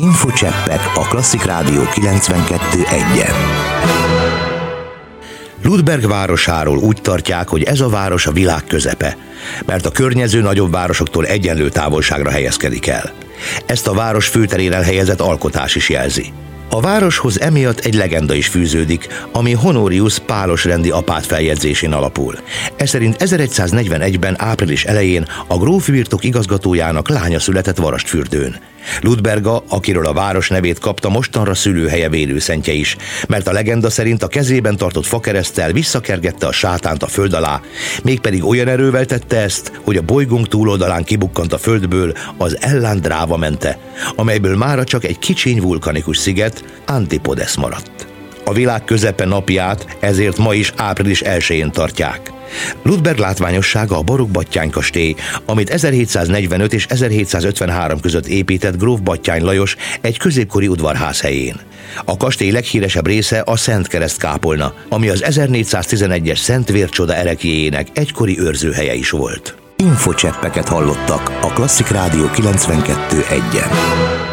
Infocseppek a Klasszik Rádió 92.1-en. Ludberg városáról úgy tartják, hogy ez a város a világ közepe, mert a környező nagyobb városoktól egyenlő távolságra helyezkedik el. Ezt a város főterén elhelyezett alkotás is jelzi. A városhoz emiatt egy legenda is fűződik, ami Honorius pálosrendi apát feljegyzésén alapul. Eszerint 1141-ben április elején a grófi birtok igazgatójának lánya született Varastfürdőn. Ludberga, akiről a város nevét kapta, mostanra szülőhelye védőszentje is, mert a legenda szerint a kezében tartott fakereszttel visszakergette a sátánt a föld alá, mégpedig olyan erővel tette ezt, hogy a bolygónk túloldalán kibukkant a földből az Ellandráva mente, amelyből mára csak egy kicsiny vulkanikus sziget, Antipodes maradt. A világ közepe napját ezért ma is április 1-én tartják. Ludberg látványossága a barokk Battyány-kastély, amit 1745 és 1753 között épített gróf Batthyány Lajos egy középkori udvarház helyén. A kastély leghíresebb része a Szent Kereszt kápolna, ami az 1411-es Szent Vércsoda ereklyéjének egykori őrzőhelye is volt. Infocseppeket hallottak a Klasszik Rádió 92.1-en.